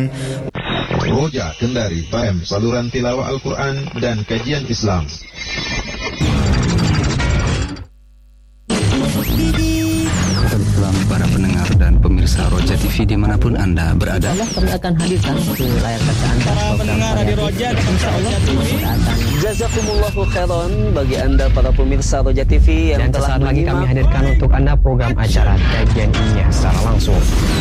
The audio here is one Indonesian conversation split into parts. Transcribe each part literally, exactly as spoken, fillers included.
Roja Kendari F M, saluran tilawah Al-Quran dan kajian Islam. Para pendengar dan pemirsa Roja T V dimanapun Anda berada, Allah kami akan hadirkan ke layar kaca Anda para pendengar di Roja dan Insya Allah T V. Jazakumullahu khairan bagi Anda para pemirsa Roja T V yang dan telah sesaat lagi menyimak. kami hadirkan untuk Anda program acara kajian ilmiah secara langsung.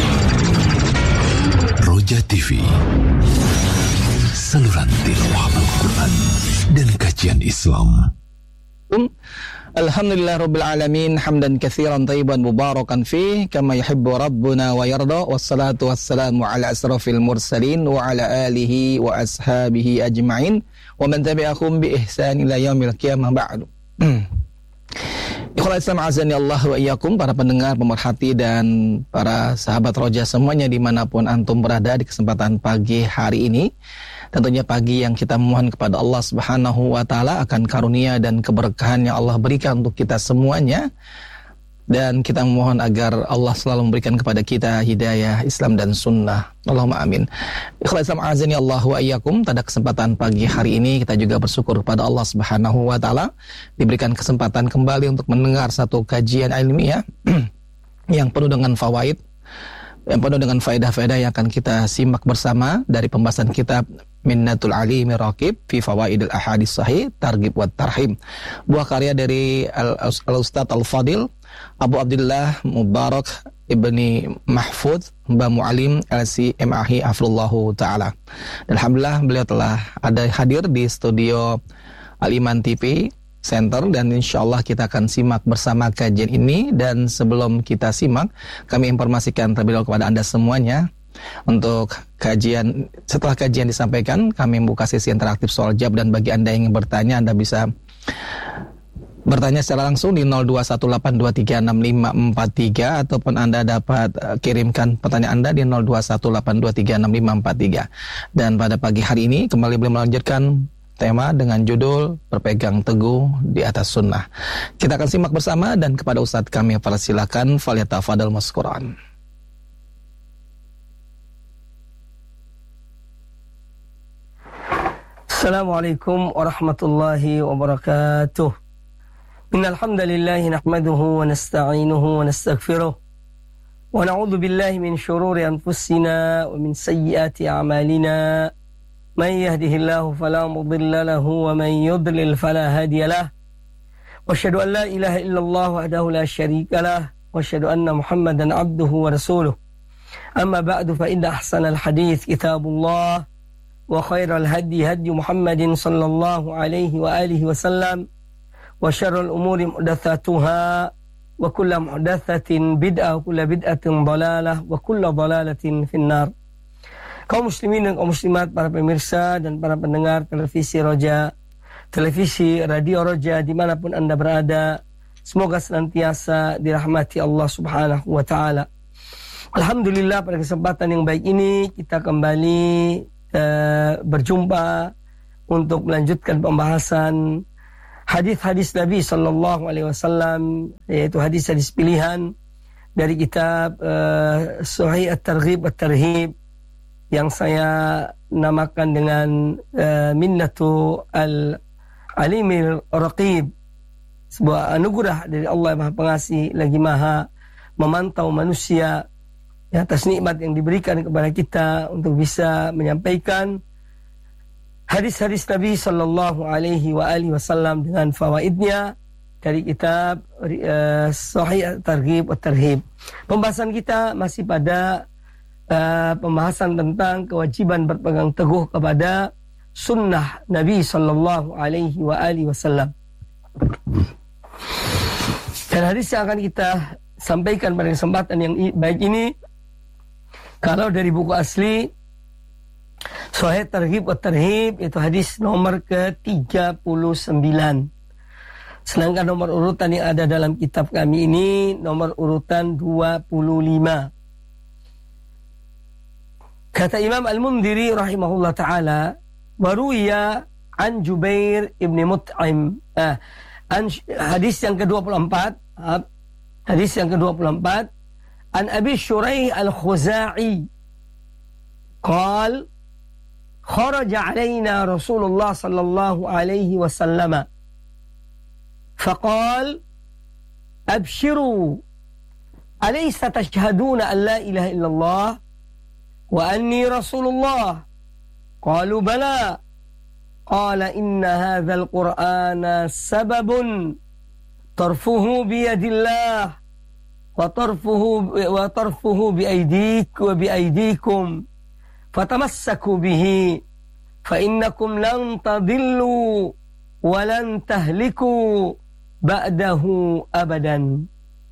Roja T V, saluran tilawah Al-Quran dan kajian Islam. Alhamdulillah Rabbil Alamin, hamdan katsiran tayyiban mubarakan fih kama yuhibbu Rabbuna wa yarda, wassalatu wassalamu ala asrafil mursalin wa ala alihi wa ashabihi ajma'in wa man tabi'ahum bi ihsan ila yaumil qiyamah ba'du. Ikhwan Islam azani Allah wa iyyakum, para pendengar pemerhati dan para sahabat Roja semuanya dimanapun antum berada di kesempatan pagi hari ini. Tentunya pagi yang kita mohon kepada Allah Subhanahu wa taala akan karunia dan keberkahan yang Allah berikan untuk kita semuanya, dan kita mohon agar Allah selalu memberikan kepada kita hidayah Islam dan sunnah. Allahumma amin. Ikhlas Islam azani Allah wa iyyakum, pada kesempatan pagi hari ini kita juga bersyukur kepada Allah Subhanahu wa taala diberikan kesempatan kembali untuk mendengar satu kajian ilmiah yang penuh dengan fawaid, yang penuh dengan faedah-faedah yang akan kita simak bersama dari pembahasan kitab Minnatul Alimi Raqib fi Fawaidil Ahadits Sahih Targhib wa Tarhib, buah karya dari Al-Ustadz Al-Fadil Abu Abdullah Mubarak Ibni Mahfud Mbah Mu'alim L C M A H Hafizallahu Ta'ala. Dan alhamdulillah beliau telah ada hadir di studio Al-Iman T V Center, dan insyaallah kita akan simak bersama kajian ini. Dan sebelum kita simak, kami informasikan terlebih dahulu kepada Anda semuanya, untuk kajian, setelah kajian disampaikan, kami membuka sesi interaktif soal jawab, dan bagi Anda yang ingin bertanya, Anda bisa bertanya secara langsung di nol dua satu delapan dua tiga enam lima empat tiga, ataupun Anda dapat uh, kirimkan pertanyaan Anda di nol dua satu delapan dua tiga enam lima empat tiga. Dan pada pagi hari ini kembali beliau melanjutkan tema dengan judul Berpegang Teguh di Atas Sunnah. Kita akan simak bersama, dan kepada Ustadz kami persilakan, falyatafadhal maskuran. Assalamualaikum warahmatullahi wabarakatuh. Innal hamdalillah nahmaduhu wa nasta'inuhu wa nastaghfiruh wa na'udzu billahi min shururi anfusina wa min sayyiati a'malina. Man yahdihillahu fala mudilla lahu wa man yudlil fala hadiya lahu. Wa asyhadu an la ilaha illallah wahdahu la syarika lahu wa asyhadu anna Muhammadan 'abduhu wa rasuluh. Amma ba'du, fa inna ahsanal hadits kitabullah wa khairal hadi hadi Muhammadin sallallahu alaihi wa alihi wasallam, wa syarrul umuri muhdatsatuha wa kullu muhdatsatin bid'ah wa kullu bid'atin dhalalah wa kullu dhalalatin finnar. Kaum muslimin dan kaum muslimat, para pemirsa dan para pendengar televisi Roja, televisi radio Roja dimanapun Anda berada, semoga senantiasa dirahmati Allah Subhanahu wa taala. Alhamdulillah, pada kesempatan yang baik ini kita kembali Uh, berjumpa untuk melanjutkan pembahasan hadis-hadis Nabi sallallahu alaihi wasallam, yaitu hadis-hadis pilihan dari kitab uh, Sahih At-Targhib At-Tarhib yang saya namakan dengan uh, Minnatu Al-Alimir Raqib, sebuah anugerah dari Allah yang Maha Pengasih lagi Maha memantau manusia, ya, atas nikmat yang diberikan kepada kita untuk bisa menyampaikan hadis-hadis Nabi sallallahu alaihi wa alihi wasallam dengan fawaidnya dari kitab uh, Sahih At-Targhib At-Tarhib. Pembahasan kita masih pada uh, pembahasan tentang kewajiban berpegang teguh kepada sunnah Nabi sallallahu alaihi wa alihi wasallam. Dan hadis yang akan kita sampaikan pada kesempatan yang baik ini, kalau dari buku asli Sahih Targhib wa Tarhib, itu hadis nomor ke tiga puluh sembilan. Sedangkan nomor urutan yang ada dalam kitab kami ini nomor urutan dua puluh lima. Kata Imam Al-Mundhiri rahimahullah ta'ala, waruya an Jubair ibn Mut'im. Ah, an, hadis yang ke dua puluh empat. Ah, hadis yang ke dua puluh empat. An Abi Shuraih Al-Khuza'i Qal kharaja alaina Rasulullah sallallahu alaihi wasallam faqal abshiru alaysa tashhaduna an la ilaha illallah wa anni Rasulullah qalu bala qala inna hadzal qur'ana sababun tarfuhu biyadillah wa tarfuhu wa tarfuhu biaydik wa biaydikum fatamassaku bihi fa innakum lan tadillu wa lan tahliku ba'dahu abadan.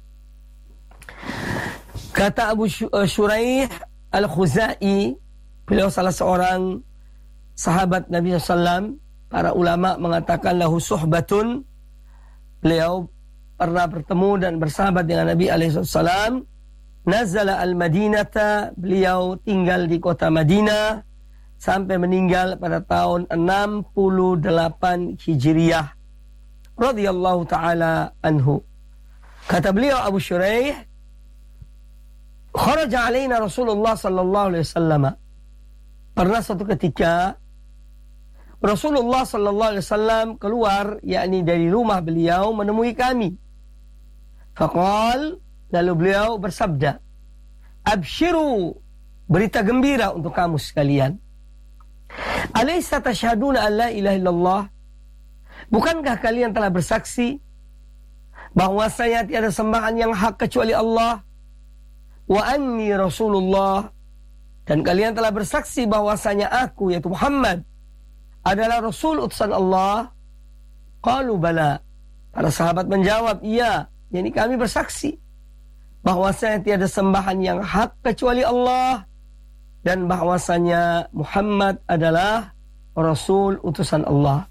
Kata Abu Shuraih Al-Khuzai, beliau salah seorang sahabat Nabi shallallahu alaihi wasallam. Para ulama mengatakan lahu suhbatun, beliau pernah bertemu dan bersahabat dengan Nabi alaihi wasallam. Nazala al-Madinata, beliau tinggal di kota Madinah sampai meninggal pada tahun enam puluh delapan Hijriyah radhiyallahu taala anhu. Kata beliau Abu Shuraih, kharaja alaina Rasulullah sallallahu alaihi wasallam. Pernah suatu ketika Rasulullah sallallahu alaihi wasallam keluar, yakni dari rumah beliau menemui kami. Faqal, lalu beliau bersabda, abshiru, berita gembira untuk kamu sekalian. Alaysa tashhaduna an la ilaha illallah? Bukankah kalian telah bersaksi bahwasanya tiada sembahan yang hak kecuali Allah? Wa anni Rasulullah, dan kalian telah bersaksi bahwasanya aku, yaitu Muhammad, adalah Rasul utusan Allah? Qalu bala. Para sahabat menjawab, iya, yakni kami bersaksi bahwasanya tiada sembahan yang hak kecuali Allah dan bahwasanya Muhammad adalah Rasul utusan Allah.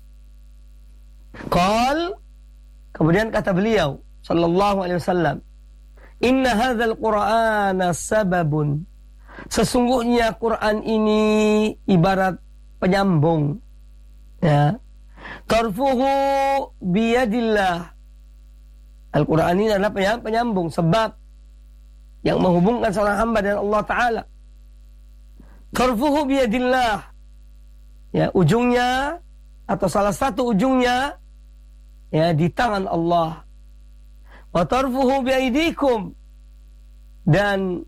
Qal, kemudian kata beliau sallallahu alaihi wasallam, inna hadzal qur'ana sababun, sesungguhnya Quran ini ibarat penyambung, ya, tarfuhu biyadillah. Al-Quran ini adalah penyambung, sebab yang menghubungkan seorang hamba dengan Allah Ta'ala. Tarfuhu biyadillah, ya, ujungnya atau salah satu ujungnya, ya, di tangan Allah. Wa tarfuhu biaidikum, dan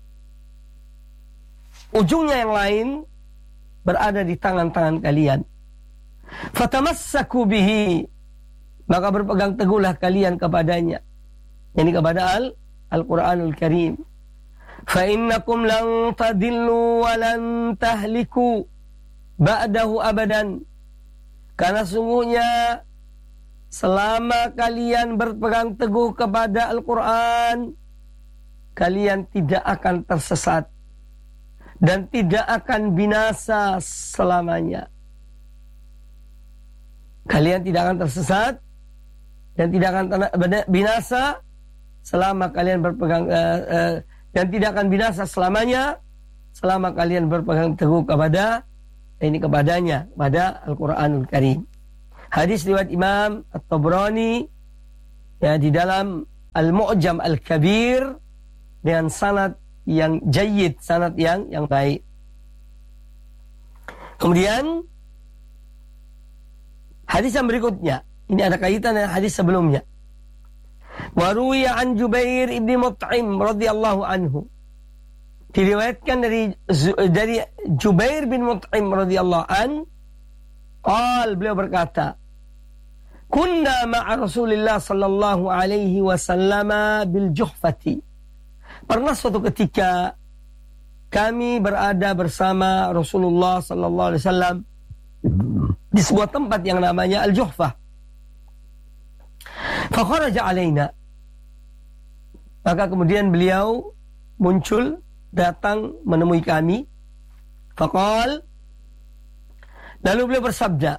ujungnya yang lain berada di tangan-tangan kalian. Fatamassaku bihi, maka berpegang teguhlah kalian kepadanya, yakni kepada al Al-Quranul Karim. Fa innakum lan tadillu wa lan tahliku ba'dahu abadan, karena sungguhnya selama kalian berpegang teguh kepada Al-Quran, kalian tidak akan tersesat dan tidak akan binasa selamanya. Kalian tidak akan tersesat dan tidak akan binasa selama kalian berpegang uh, uh, dan tidak akan binasa selamanya selama kalian berpegang teguh kepada ini kepadanya, pada Al-Quranul Karim. Hadis riwayat Imam At-Tabrani, ya, di dalam Al-Mu'jam Al-Kabir dengan sanad yang jayyid, sanad yang yang baik. Kemudian hadis yang berikutnya, ini ada kaitan dengan hadis sebelumnya. Wa ruwiya an Jubair ibn Mut'im radhiyallahu anhu. Diriwayatkan dari dari Jubair bin Mut'im radhiyallahu an, qal, beliau berkata, kunna ma'a Rasulillah sallallahu alaihi wasallam bil Juhfati. Pernah suatu ketika kami berada bersama Rasulullah sallallahu alaihi wasallam di sebuah tempat yang namanya Al-Juhfah. Fa kharaja alaina, maka kemudian beliau muncul, datang menemui kami. Faqal, lalu beliau bersabda,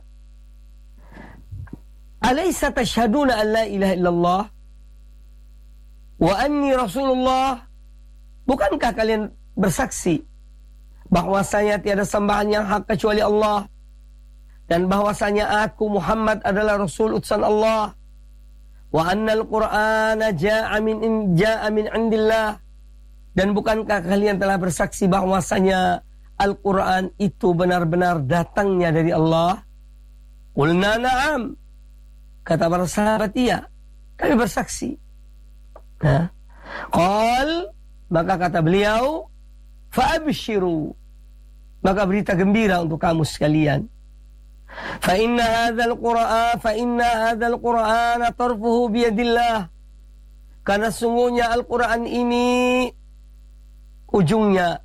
alaysa tashhaduna an la ilaha illallah wa anni Rasulullah? Bukankah kalian bersaksi bahwasanya tiada sembahan yang hak kecuali Allah dan bahwasanya aku Muhammad adalah Rasul utusan Allah? Wa annal Qur'ana ja'a min ja'a min indillah, dan bukankah kalian telah bersaksi bahwasanya Al-Quran itu benar-benar datangnya dari Allah? Qulna na'am. Kata para sahabat, iya, kami bersaksi. Nah, qal, maka kata beliau, fa'abshiru, maka berita gembira untuk kamu sekalian. Fa inna hadzal Qur'an fa inna hadzal Qur'an tarfuhu bi yadillah. Karena sungguhnya Al-Qur'an ini ujungnya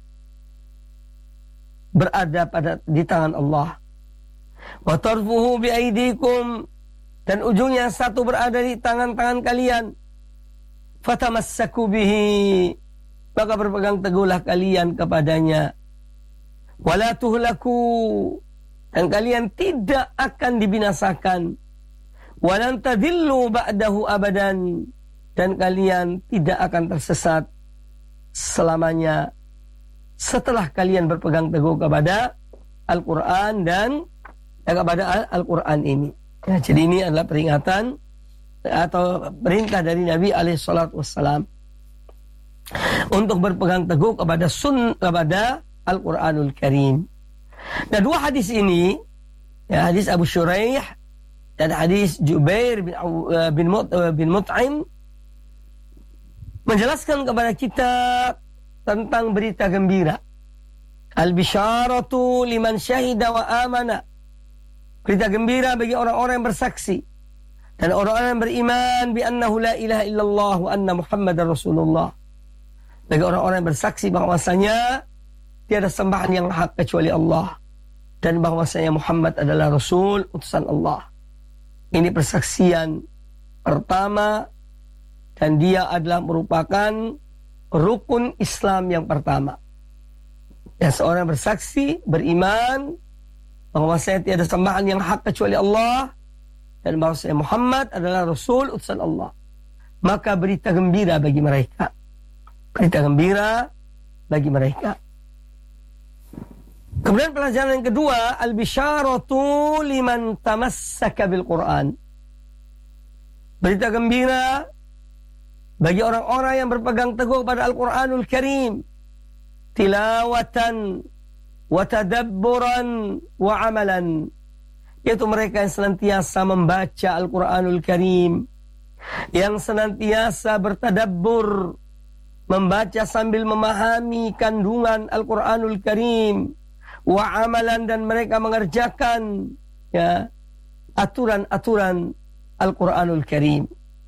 berada pada di tangan Allah. Wa tarfuhu bi aydikum, dan ujungnya satu berada di tangan-tangan kalian. Fatamassaku bihi, maka berpegang teguhlah kalian kepadanya. Wala tuhlaku, dan kalian tidak akan dibinasakan. Walan tadillu ba'dahu abadan, dan kalian tidak akan tersesat selamanya setelah kalian berpegang teguh kepada Al-Quran dan ya, kepada Al-Quran ini. Ya, jadi ini adalah peringatan atau perintah dari Nabi alaihi salatu wassalam untuk berpegang teguh kepada sun kepada Al-Quranul Karim. Nah, dua hadis ini, ya, hadis Abu Shuraih dan hadis Jubair bin bin, Mut, bin Mut'im, menjelaskan kepada kita tentang berita gembira. Al-bisharatu liman syahida wa amana. Berita gembira bagi orang-orang yang bersaksi dan orang-orang yang beriman bi annahu la ilaha illallah wa anna Muhammadar Rasulullah. Bagi orang-orang yang bersaksi bahwasanya tiada sembahan yang hak kecuali Allah dan bahwasanya Muhammad adalah Rasul utusan Allah. Ini persaksian pertama dan dia adalah merupakan rukun Islam yang pertama. Ya, seorang bersaksi, beriman bahwasanya tiada sembahan yang hak kecuali Allah dan bahwasanya Muhammad adalah Rasul utusan Allah. Maka berita gembira bagi mereka. Berita gembira bagi mereka. Kemudian pelajaran yang kedua, al-bisyaratu liman tamassaka bil Quran. Berita gembira bagi orang-orang yang berpegang teguh pada Al-Quranul Karim, tilawatan wa tadabburan wa amalan, yaitu mereka yang senantiasa membaca Al-Quranul Karim, yang senantiasa bertadabbur, membaca sambil memahami kandungan Al-Quranul Karim, wa amalan, dan mereka mengerjakan ya aturan-aturan Al-Quranul Karim.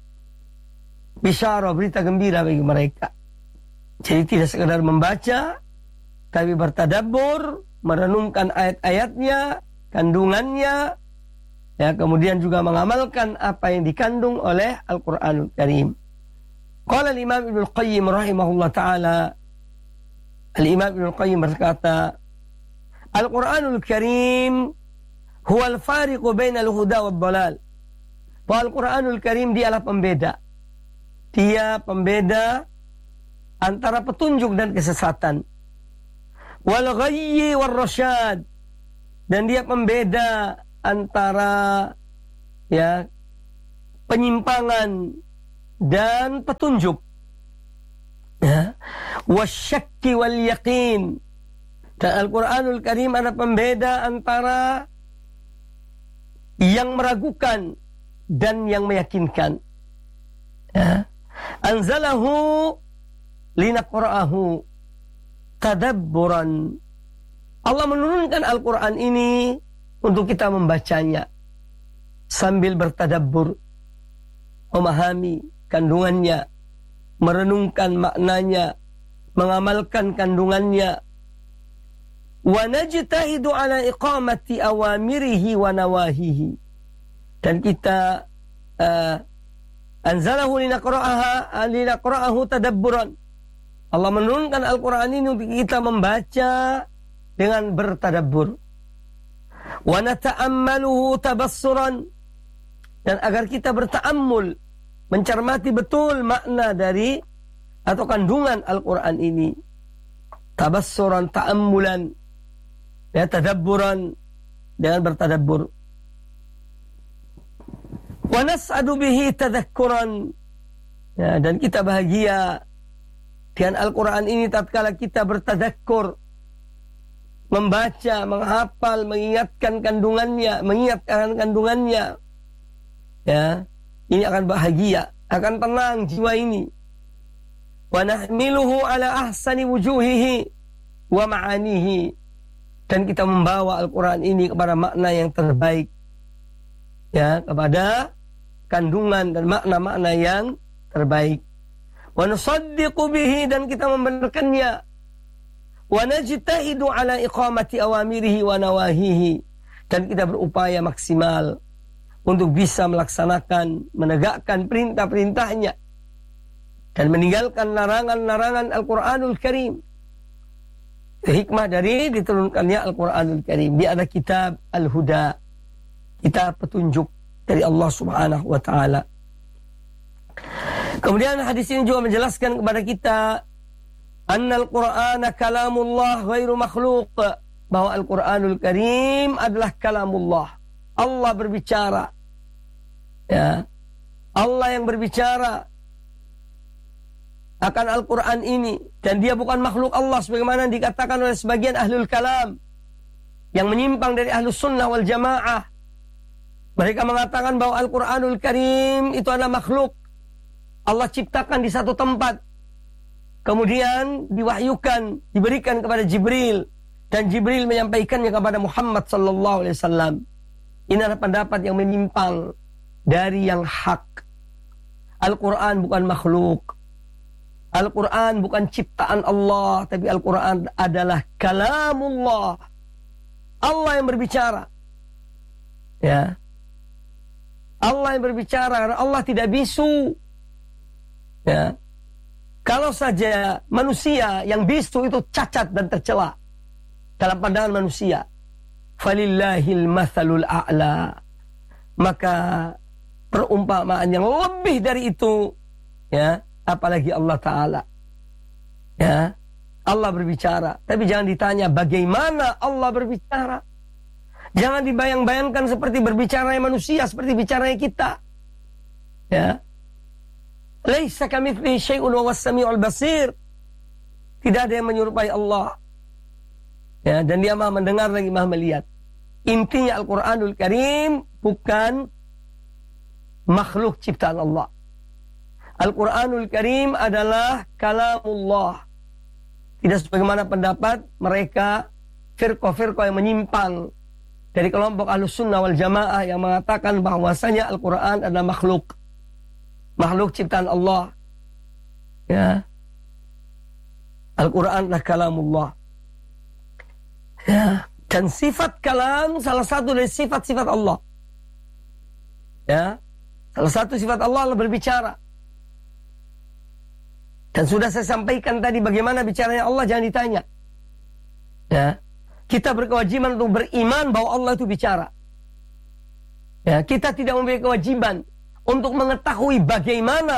Bisyara, berita gembira bagi mereka. Jadi tidak sekadar membaca, tapi bertadabbur, merenungkan ayat-ayatnya, kandungannya, ya, kemudian juga mengamalkan apa yang dikandung oleh Al-Quranul Karim. Qala al-Imam Ibnul Qayyim rahimahullah ta'ala, Al-Imam Ibnul Qayyim berkata, Al-Quranul Karim huwa al-fariqu baina al-huda wad-dhalal. Bahwa Al-Quranul Karim dia adalah pembeda. Dia pembeda antara petunjuk dan kesesatan. Wal ghayyi war rasyad, dan dia pembeda antara ya penyimpangan dan petunjuk. Ya. Wasyakki wal yaqin, dan Al-Quranul Karim ada pembeda antara yang meragukan dan yang meyakinkan. Ya. Anzalahu linaqra'ahu tadabburan. Allah menurunkan Al-Quran ini untuk kita membacanya sambil bertadabbur, memahami kandungannya, merenungkan maknanya, mengamalkan kandungannya. Wa najtahidu ala iqamati awamirihi wa nawahihi, dan kita uh, anzalahu linaqra'aha linaqra'ahu tadabburan. Allah menurunkan Al-Quran ini untuk kita membaca dengan bertadabbur. Wa nata'ammaluhu tabassuran, dan agar kita berta'ammul, mencermati betul makna dari atau kandungan Al-Quran ini. Tabassuran, ta'ammulan, ya, tadabburan, dengan bertadabbur. Wa nas'adu bihi tadhakkuran, ya, dan kita bahagia dengan Al-Quran ini tatkala kita bertadakkur, membaca, menghafal, mengingatkan kandungannya, mengingatkan kandungannya, ya, ini akan bahagia, akan tenang jiwa ini. Wa nahmiluhu ala ahsani wujuhihi wa ma'anihi, dan kita membawa Al-Quran ini kepada makna yang terbaik, ya, kepada kandungan dan makna-makna yang terbaik. Wa nusaddiqu bihi, dan kita membenarkannya. Wa najtahidu ala iqamati awamirihi wa nawahihi, dan kita berupaya maksimal untuk bisa melaksanakan, menegakkan perintah-perintahnya dan meninggalkan larangan-larangan Al-Quranul Karim. Hikmah dari diturunkannya Al-Quranul Karim. Dia ada kitab Al-Huda, kitab petunjuk dari Allah Subhanahu wa ta'ala. Kemudian hadis ini juga menjelaskan kepada kita annal Qur'ana kalamullah ghairu makhluq, bahwa Al-Quranul Karim adalah kalamullah. Allah berbicara, ya, Allah yang berbicara akan Al-Quran ini, dan dia bukan makhluk Allah sebagaimana dikatakan oleh sebagian ahlul kalam yang menyimpang dari ahlus sunnah wal jamaah. Mereka mengatakan bahwa Al-Quranul Karim itu adalah makhluk, Allah ciptakan di satu tempat, kemudian diwahyukan, diberikan kepada Jibril, dan Jibril menyampaikannya kepada Muhammad sallallahu alaihi wasallam. Ini adalah pendapat yang menyimpang dari yang hak. Al-Quran bukan makhluk, Al-Quran bukan ciptaan Allah, tapi Al-Quran adalah kalamullah. Allah yang berbicara, ya, Allah yang berbicara, karena Allah tidak bisu, ya. Kalau saja manusia yang bisu itu cacat dan tercela dalam pandangan manusia, falillahil mathalul a'la, maka perumpamaan yang lebih dari itu, ya, apalagi Allah Ta'ala, ya. Allah berbicara, tapi jangan ditanya bagaimana Allah berbicara. Jangan dibayang-bayangkan seperti berbicara manusia, seperti bicaranya kita, ya. Laisa kamitslihi syai'un wa huwas samiul basir. Tidak ada yang menyerupai Allah, ya, dan dia Maha mendengar lagi Maha melihat. Intinya Al-Quranul Karim bukan makhluk ciptaan Allah. Al-Quranul Karim adalah kalamullah. Tidak sebagaimana pendapat mereka firqah-firqah yang menyimpang dari kelompok Ahlus Sunnah wal Jamaah yang mengatakan bahwasanya Al-Quran adalah makhluk, makhluk ciptaan Allah, ya. Al-Quran adalah kalamullah, ya. Dan sifat kalam salah satu dari sifat-sifat Allah, ya. Salah satu sifat Allah adalah berbicara. Dan sudah saya sampaikan tadi bagaimana bicaranya Allah, jangan ditanya, ya. Kita berkewajiban untuk beriman bahwa Allah itu bicara, ya. Kita tidak memiliki kewajiban untuk mengetahui bagaimana